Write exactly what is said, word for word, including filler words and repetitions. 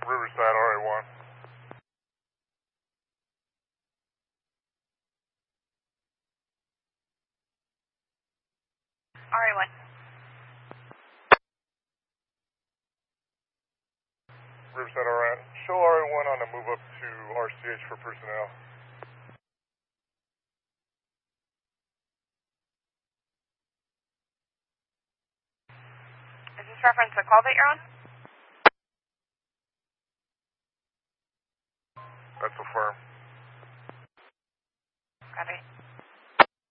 Riverside, R A one. R A one. Riverside, R A one. Show R A one on the move up to R C H for personnel. Is this reference a call that you're on? That's a firm. Copy.